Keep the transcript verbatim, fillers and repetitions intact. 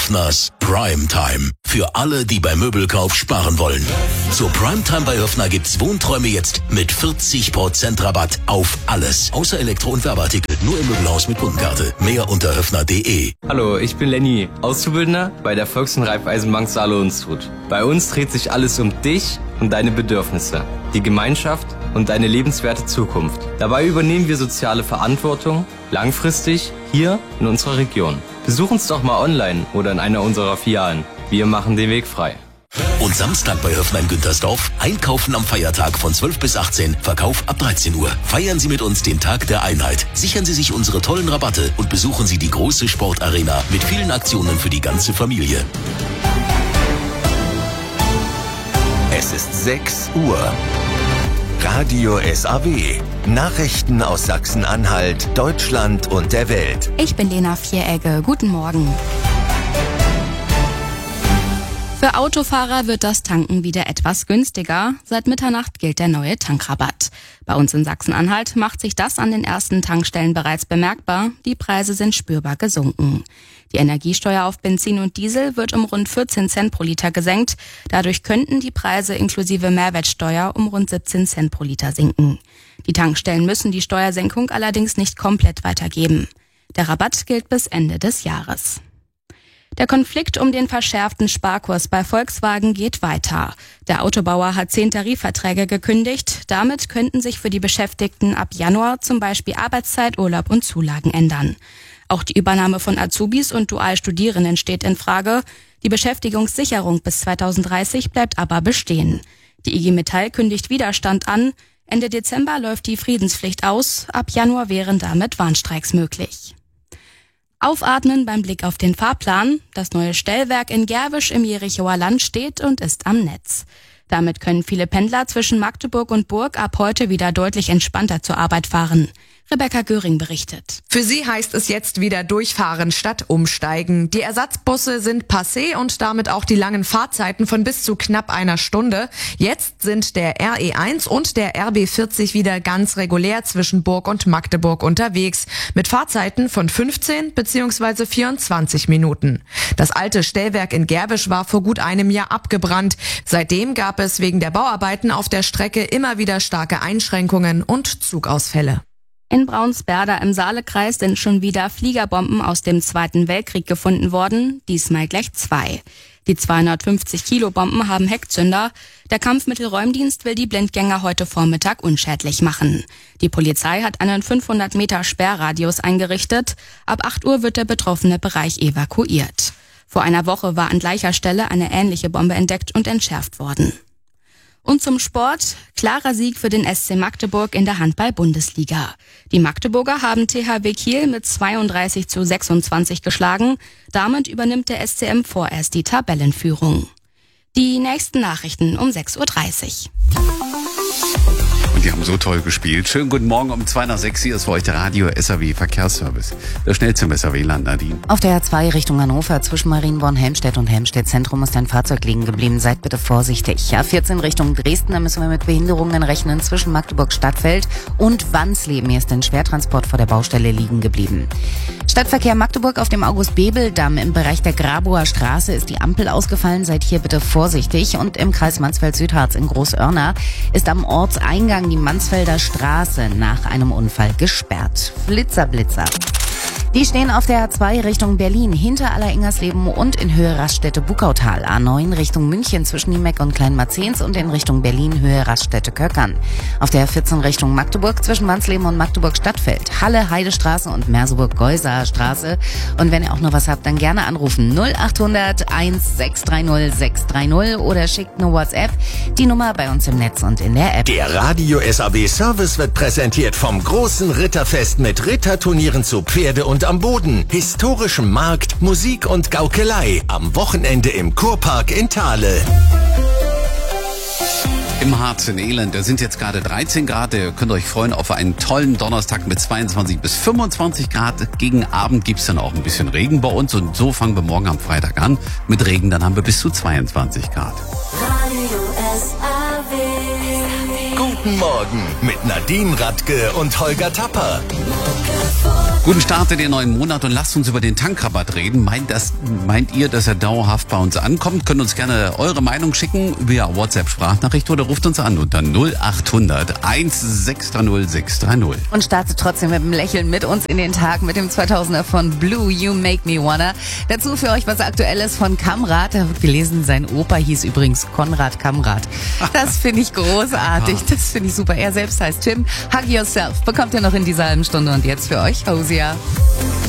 Höfners Primetime. Für alle, die beim Möbelkauf sparen wollen. Zur Primetime bei Höfner gibt's Wohnträume jetzt mit vierzig Prozent Rabatt auf alles. Außer Elektro- und Werbeartikel. Nur im Möbelhaus mit Kundenkarte. Mehr unter höfner punkt de. Hallo, ich bin Lenny, Auszubildender bei der Volks- und Raiffeisenbank Saale-Unstrut. Bei uns dreht sich alles um dich und deine Bedürfnisse, die Gemeinschaft und deine lebenswerte Zukunft. Dabei übernehmen wir soziale Verantwortung langfristig hier in unserer Region. Besuch uns doch mal online oder in einer unserer Filialen. Wir machen den Weg frei. Und Samstag bei Höfner in Güntersdorf. Einkaufen am Feiertag von zwölf bis achtzehn, Verkauf ab dreizehn Uhr. Feiern Sie mit uns den Tag der Einheit. Sichern Sie sich unsere tollen Rabatte und besuchen Sie die große Sportarena mit vielen Aktionen für die ganze Familie. Es ist sechs Uhr. Radio S A W. Nachrichten aus Sachsen-Anhalt, Deutschland und der Welt. Ich bin Lena Vieregge. Guten Morgen. Für Autofahrer wird das Tanken wieder etwas günstiger. Seit Mitternacht gilt der neue Tankrabatt. Bei uns in Sachsen-Anhalt macht sich das an den ersten Tankstellen bereits bemerkbar. Die Preise sind spürbar gesunken. Die Energiesteuer auf Benzin und Diesel wird um rund vierzehn Cent pro Liter gesenkt. Dadurch könnten die Preise inklusive Mehrwertsteuer um rund siebzehn Cent pro Liter sinken. Die Tankstellen müssen die Steuersenkung allerdings nicht komplett weitergeben. Der Rabatt gilt bis Ende des Jahres. Der Konflikt um den verschärften Sparkurs bei Volkswagen geht weiter. Der Autobauer hat zehn Tarifverträge gekündigt. Damit könnten sich für die Beschäftigten ab Januar zum Beispiel Arbeitszeit, Urlaub und Zulagen ändern. Auch die Übernahme von Azubis und Dualstudierenden steht in Frage. Die Beschäftigungssicherung bis zweitausenddreißig bleibt aber bestehen. Die I G Metall kündigt Widerstand an. Ende Dezember läuft die Friedenspflicht aus. Ab Januar wären damit Warnstreiks möglich. Aufatmen beim Blick auf den Fahrplan. Das neue Stellwerk in Gerwisch im Jerichower Land steht und ist am Netz. Damit können viele Pendler zwischen Magdeburg und Burg ab heute wieder deutlich entspannter zur Arbeit fahren. Rebecca Göring berichtet. Für sie heißt es jetzt wieder durchfahren statt umsteigen. Die Ersatzbusse sind passé und damit auch die langen Fahrzeiten von bis zu knapp einer Stunde. Jetzt sind der R E eins und der R B vierzig wieder ganz regulär zwischen Burg und Magdeburg unterwegs, mit Fahrzeiten von fünfzehn bzw. vierundzwanzig Minuten. Das alte Stellwerk in Gerwisch war vor gut einem Jahr abgebrannt. Seitdem gab es wegen der Bauarbeiten auf der Strecke immer wieder starke Einschränkungen und Zugausfälle. In Braunsberda im Saalekreis sind schon wieder Fliegerbomben aus dem Zweiten Weltkrieg gefunden worden, diesmal gleich zwei. Die zweihundertfünfzig Kilo Bomben haben Heckzünder. Der Kampfmittelräumdienst will die Blindgänger heute Vormittag unschädlich machen. Die Polizei hat einen fünfhundert Meter Sperrradius eingerichtet. Ab acht Uhr wird der betroffene Bereich evakuiert. Vor einer Woche war an gleicher Stelle eine ähnliche Bombe entdeckt und entschärft worden. Und zum Sport, klarer Sieg für den S C Magdeburg in der Handball-Bundesliga. Die Magdeburger haben T H W Kiel mit zweiunddreißig zu sechsundzwanzig geschlagen. Damit übernimmt der S C M vorerst die Tabellenführung. Die nächsten Nachrichten um sechs Uhr dreißig. Und die haben so toll gespielt. Schönen guten Morgen um zwei nach sechs. Hier ist für euch der Radio S A W Verkehrsservice. Der schnellste im S A W-Land, Nadine. Auf der A zwei Richtung Hannover zwischen Marienborn-Helmstedt und Helmstedt-Zentrum ist ein Fahrzeug liegen geblieben. Seid bitte vorsichtig. A vierzehn Richtung Dresden, da müssen wir mit Behinderungen rechnen zwischen Magdeburg-Stadtfeld und Wansleben. Hier ist ein Schwertransport vor der Baustelle liegen geblieben. Stadtverkehr Magdeburg auf dem August-Bebel-Damm im Bereich der Grabower Straße ist die Ampel ausgefallen. Seid hier bitte vorsichtig. Und im Kreis Mansfeld-Südharz in Großoerna ist am Ortseingang die Mansfelder Straße nach einem Unfall gesperrt. Flitzer, Blitzer. Die stehen auf der A zwei Richtung Berlin, hinter Alleringers-Leben und in Höhe Raststätte-Bukautal. A neun Richtung München zwischen Niemeck und Kleinmarzens und in Richtung Berlin Höhe Raststätte-Köckern. Auf der A vierzehn Richtung Magdeburg zwischen Wansleben und Magdeburg-Stadtfeld. Halle, Heidestraße und Merseburg-Geusaer Straße. Und wenn ihr auch noch was habt, dann gerne anrufen. null achthundert eins sechs drei null sechs drei null oder schickt eine WhatsApp. Die Nummer bei uns im Netz und in der App. Der Radio S A W Service wird präsentiert vom großen Ritterfest mit Ritterturnieren zu Pferde und am Boden, historischem Markt, Musik und Gaukelei. Am Wochenende im Kurpark in Thale. Im Harz in Elend, da sind jetzt gerade dreizehn Grad. Ihr könnt euch freuen auf einen tollen Donnerstag mit zweiundzwanzig bis fünfundzwanzig Grad. Gegen Abend gibt's dann auch ein bisschen Regen bei uns. Und so fangen wir morgen am Freitag an. Mit Regen, dann haben wir bis zu zweiundzwanzig Grad. Radio S A W. Guten Guten Morgen mit Nadine Radke und Holger Tapper. Guten Start in den neuen Monat und lasst uns über den Tankrabatt reden. Meint, das, meint ihr, dass er dauerhaft bei uns ankommt? Könnt uns gerne eure Meinung schicken via WhatsApp-Sprachnachricht oder ruft uns an unter null acht hundert sechshundertsechs sechs drei null. Und startet trotzdem mit einem Lächeln mit uns in den Tag mit dem zweitausender von Blue, You Make Me Wanna. Dazu für euch was Aktuelles von Kamrat. Da wird gelesen, sein Opa hieß übrigens Konrad Kamrat. Das finde ich großartig. Das finde ich super. Er selbst heißt Tim. Hug Yourself bekommt ihr noch in dieser halben Stunde. Und jetzt für euch Hosier.